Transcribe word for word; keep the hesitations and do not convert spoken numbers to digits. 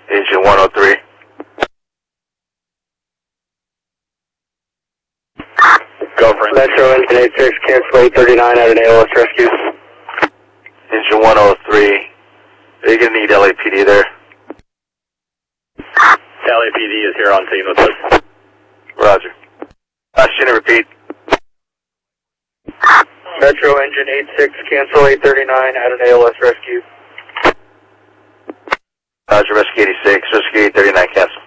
Engine one oh three. Go for it. Metro Engine eight six, cancel eight thirty-nine out of A L S rescue. Engine one oh three. Are you going to need L A P D there? L A P D is here on scene with us. Roger. Last unit, repeat. Metro Engine eight six, cancel eight thirty-nine out of A L S rescue. Roger, rescue eighty-six, rescue eight thirty-nine, cancel.